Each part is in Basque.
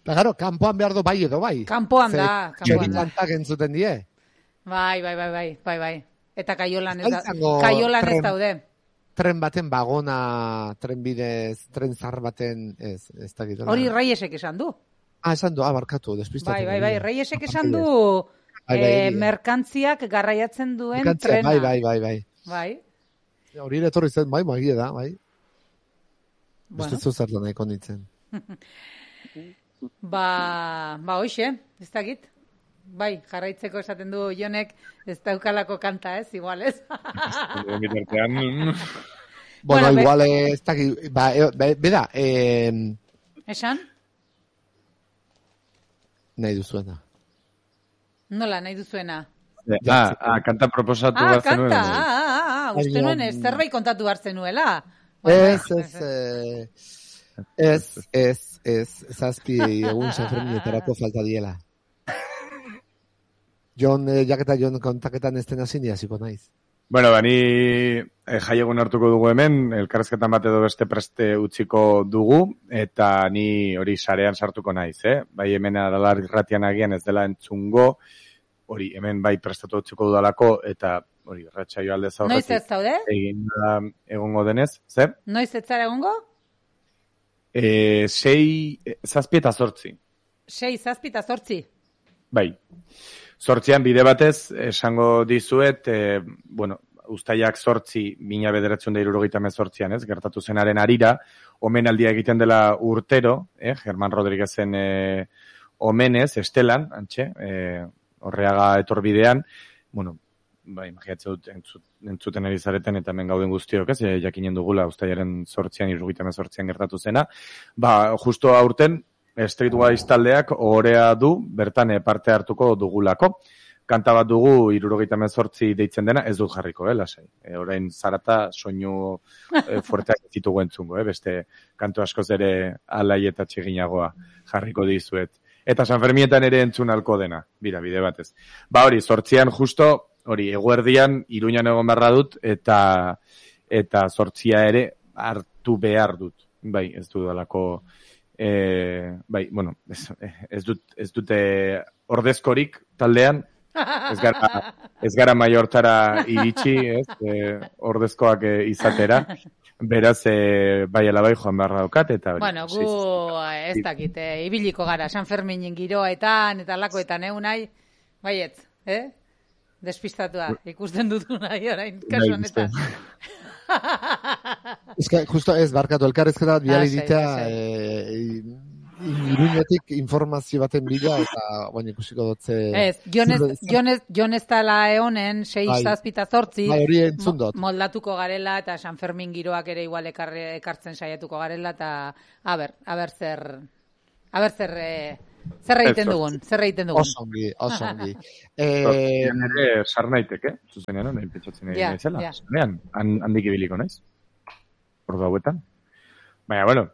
Gero, kanpoan behar du bai edo bai. Kanpoan da. Kantak entzuten die. Bai. Eta kaiolan ez daude. Tren baten bagona, tren zar baten, ez dakit. Hori Reyesek esan du. Esan du, barkatu, despistatu. Bai, Reyesek esan du merkantziak garraiatzen duen trena. Bai. Hori etorri zen, bai, da, bai. Beste zuzertan nahiko nintzen. Hoxe, ez dakit. Bai, jarraitzeko esaten du Jonek ez daukalako kanta, ez, igual, ez? Bueno, igual ez dakit, beda, esan? Nahi duzuena. Nola, nahi duzuena? Kanta proposatu behar zenuela. Uste nuen ez, zerbait kontatu behar zenuela. Ez, zazpi egun San Ferminetarako falta diela. Jon kontaketan ez dena zini hasiko naiz. Bueno, bani jaiegun hartuko dugu hemen, elkarrezketan bat edo beste preste utziko dugu, eta ni hori sarean sartuko naiz, Bai hemen Aralar irratian agian ez dela entzungo, hori hemen bai prestatu utziko dudalako, eta hori ratsaio alde zaurretik. Noiz ez zaude? Egin egongo denez, zer? Noiz ez zara egongo? 6, 7 eta 8. 6, 7 eta 8? Bai. 8an bide batez, esango dizuet, uztaiak 8, 1978an, ez, gertatu zenaren arira, omenaldia egiten dela urtero, Germán Rodríguezen omenez, estelan, antxe, Horreaga etorbidean, bai, imagiatzen dut entzuten ari zareten eta hemen gauden guztiok, ez, jakinen dugula uztaiaren 8an, 78an gertatu zena, justo aurten, Street Wise taldeak ohorea du, bertan parte hartuko dugulako. Kanta bat dugu 78 deitzen dena, ez dut jarriko, lasai. Orain zarata soinu fuerteak ditugu entzungo, beste kantu askoz ere alai eta txiginagoa jarriko dizuet. Eta San Fermietan ere entzun alko dena, bide batez. Hori, 8an justo, hori, eguerdian, Iruñan egon barra dut, eta 8a ere hartu behar dut. Bai, ez dudalako... ez dute ordezkorik taldean, ez gara maiortara iritsi, ordezkoak izatera, beraz, bai alabai joan beharra daukat, eta... Bueno, gu ez dakit, ibiliko gara, San Ferminen giroetan, eta lakoetan nahi, baietz, despistatua, ikusten dutu nahi orain, kasu honetan. Justo ez, barkatu, elkarrezketa biali ditea Iruñetik informazio baten bila, eta baina ikusiko dutze... Ez, Jon ez tala eonen, 6, 7 eta 8, hori entzun dut. Moldatuko garela, eta San Fermin giroak ere igual ekartzen saiatuko garela, eta aber zer egiten dugun. Oso ongi. Ere sar naitek, zuzenean, nahi pentsatzen egin naizela. Zuzenean, handik ibiliko naiz. Ordu hauetan. Baina, bueno,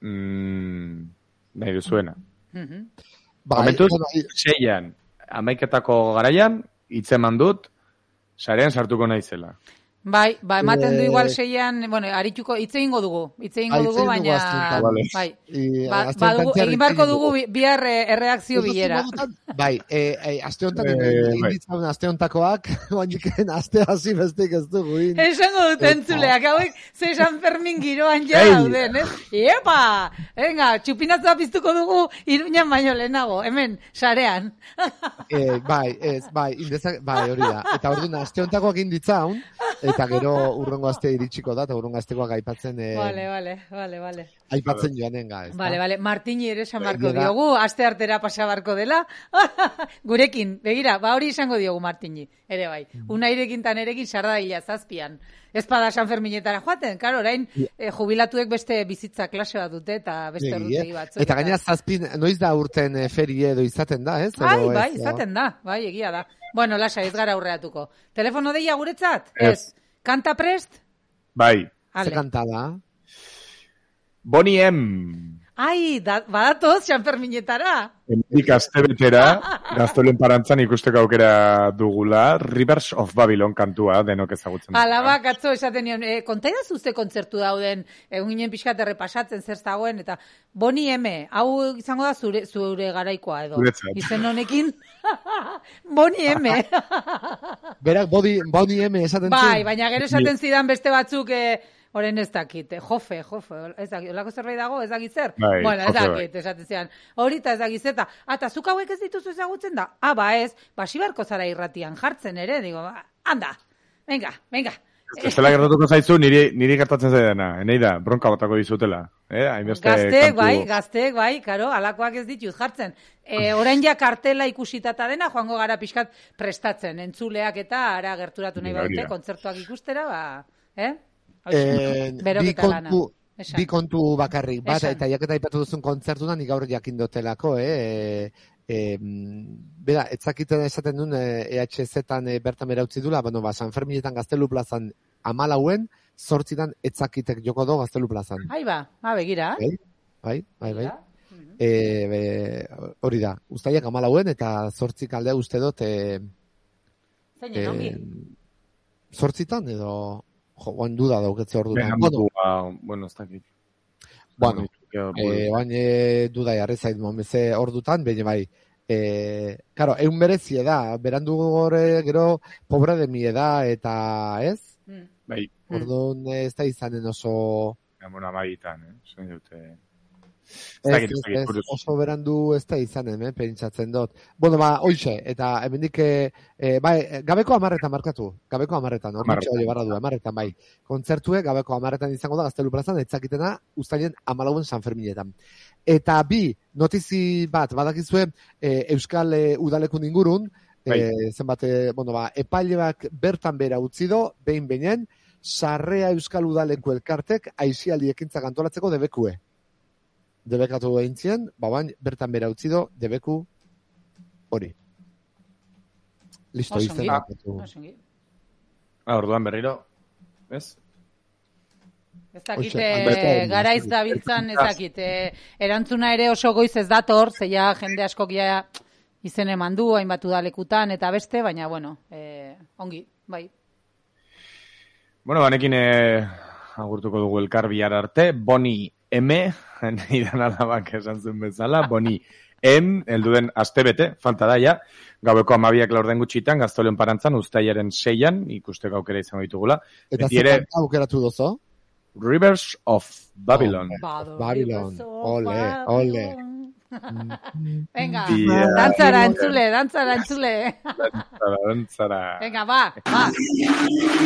nahi duzuena. Momentuz, 6an, 11etako garaian, hitzeman dut, sarean sartuko naizela. Bai, ematen du igual 6an, bueno, arituko, hitz egingo dugu, baina... Bai, egin barko dugu bihar erreakzio bilera. Bai, aste honetan, egin aste honetakoak, baina aste hasi bestik ez dugu. Esango dut entzuleak, hauek, ze San Fermin giroan ja dauden, ez? Iepa! Venga, txupinatza piztuko dugu, Iruñan baino lehenago, hemen, sarean. Bai, hori da. Eta orduan, aste honetakoak inditzaun, eta gero urrengo aste iritsiko da, eta urrengo astekoak aipatzen... Vale. Aipatzen joanen ga, ez da? Vale. Martini ere esan barko diogu, aste artera pasa barko dela. Gurekin, begira, hori esango diogu Martini, ere bai. Unairekin tan erekin sardaila 7an. Ez pada San Ferminetara joaten, karo, orain jubilatuek beste bizitza klase bat dute, eta beste ordutegi batzu. Eta gaina 7, noiz da urten ferie edo izaten da, ez? Bai, izaten da, bai, egia da. Bueno, lasa, ez gara aurreatuko. Telefono deia guretzat? Ez. Kanta prest? Bai. Ze kanta da? Bonnie M. Ai, badatoz, Sanferminetara. Hemendik astebetera, Gazteluan Parantzan ikusteko aukera dugula, Rivers of Babylon kantua denok ezagutzen. Alabak atzo esaten nion, kontaida zuzte kontzertu dauden, egun ginen pixkat errepasatzen zer dagoen, eta Boni M, hau izango da zure garaikoa edo. Zuretzat. Izen honekin, Boni M. Berak, Boni M esaten zuen. Bai, baina gero esaten zidan beste batzuk, Horen ez dakit, jofe, ez dakit, olako zerbait dago, ez dakit zer? Bai, bueno, ez jofe, dakit, esaten zian. Horita ez dakit zeta, eta zuk hauek ez dituzu ezagutzen da? Ba ez, sibarko zara irratian jartzen ere, digo, anda, venga. Ez dela gertatuko zaizu, niri gertatzen zaidana, Eneida, bronka botako dizutela. Gazteek bai, karo, alakoak ez ditut jartzen. Orain ja kartela ikusitata dena, joango gara pixkat prestatzen, entzuleak eta ara gerturatu nahi badute, kontzertuak ikustera, Bi kontu bakarrik, bat, eta jaketa ipatu duzun kontzertunan, nik gaur jakin dotelako, bera, etzakiten esaten duen EHZ-etan bertan bera utzi dula, San Ferminetan Gaztelu plazan 14, 8 etzakitek joko do Gaztelu plazan. Begira. Bai. Hori da, uztaiak 14 eta 8 aldea uste dut, zeinen ongi? 8 edo... Oan duda dauketze hor dudan. Bueno, ez dakit. Bueno, oan duda jarri zait momeze hor dutan, baina bai. Karo, egun berezie da, berandu gore gero pobre de mi eda, eta ez? Bai. Orduan ez da izanen oso... Bueno, amabitan, Zain dute... Ez, oso berandu ez da izanen, pentsatzen dut. Bueno, hoxe, eta hemendik, gabeko 10 markatu. Gabeko 10, horretxo barra du, 10 bai. Kontzertue, gabeko 10 izango da, Gaztelu plazan, etzakitena, ustaien 14 San Ferminetan. Eta bi, notizi bat, badakizue, Euskal Udalekun ingurun, zenbat, epaileak bertan bera utzi do, behin, Sarrea Euskal Udaleku elkartek, aizialdi ekintza antolatzeko debekue. Debekatu behintzien, bertan bera utzi do, debeku hori. Listo, izan. Orduan berriro, ez? Ez dakit, garaiz dabiltzan, ez dakit. Erantzuna ere oso goiz ez dator, zeia jende askok ja izen eman du, hainbat udalekutan eta beste, baina, ongi, bai. Bueno, banekin agurtuko dugu elkar bihar arte, Boni M, idan alabak esan zuen bezala, Boni M, elduden astebete, falta daia, gaueko 12 laurden gutxitan, Gazteluan Parantzan, uztailaren 6an, ikusteko aukera izango ditugula. Eta zer aukeratu dozo? Rivers of Babylon. Babylon, ole. Venga, dantzara entzule. Dantzara. Venga, va.